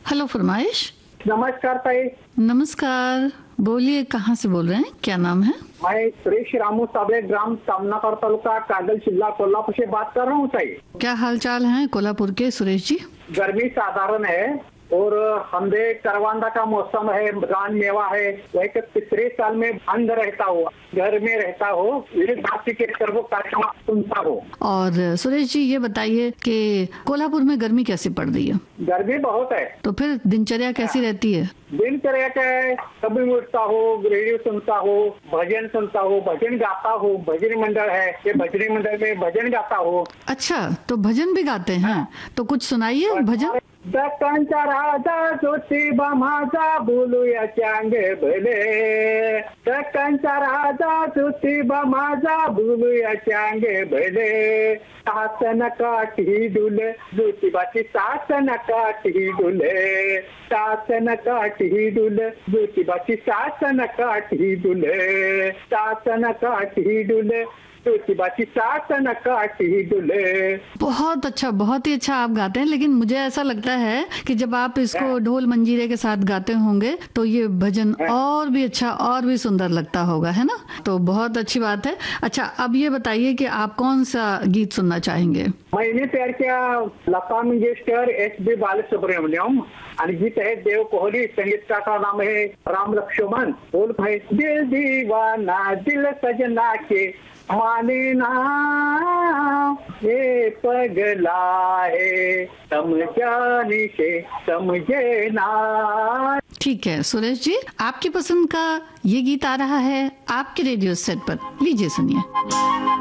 Hello फरमाइश। नमस्कार ताई। नमस्कार, बोलिए कहाँ से बोल रहे हैं, क्या नाम है? मैं सुरेश रामू साबळे, ग्राम सामनाकर, तालुका कागल, जिला कोल्हापुर से बात कर रहा हूँ ताई। क्या हाल चाल है कोल्हापुर के सुरेश जी? गर्मी साधारण है और हमदे करवांदा का मौसम है, रान मेवा है। वही के तीसरे साल में अंध रहता हो, घर में रहता हो, बाकी के सर्व कार्यक्रम सुनता हो। और सुरेश जी ये बताइए कि कोल्हापुर में गर्मी कैसी पड़ रही है? गर्मी बहुत है। तो फिर दिनचर्या कैसी रहती है? दिनचर्या क्या है, कभी उठता हो, रेडियो सुनता हो, भजन सुनता हो, भजन गाता हो। भजन मंडल है, ये भजन मंडल में भजन गाता हो। अच्छा, तो भजन भी गाते हैं? तो कुछ सुनाइए भजन। दक्कनचा राजा ज्योतिबा माझा, बोलूया चांगे भले। दक्कनचा राजा ज्योतिबा माझा, बोलूया चांगे भले। सासन काठी डुले, ज्योतिबाची सासन काठी डुले। सासन काठी डुले, ज्योतिबाची सासन काठी डुले। सासन काठी डुले, ज्योतिबाची सासन काठी डुले। बहुत अच्छा, बहुत ही अच्छा आप गाते हैं, लेकिन मुझे ऐसा लगता है कि जब आप इसको ढोल मंजीरे के साथ गाते होंगे तो ये भजन और भी अच्छा और भी सुंदर लगता होगा, है ना? तो बहुत अच्छी बात है। अच्छा, अब ये बताइए कि आप कौन सा गीत सुनना चाहेंगे? मैंने तयार किया लता मंगेशकर, एस.पी. बालसुब्रमण्यम, आणि गीत है देव कोहली, संगीतकार का नाम है राम लक्ष्मण। बोल भाई, दिल दीवाना दिल सजना के माने ना, ये पगला है समझाने से समझे ना। ठीक है सुरेश जी, आपकी पसंद का ये गीत आ रहा है आपके रेडियो सेट पर, लीजिए सुनिए।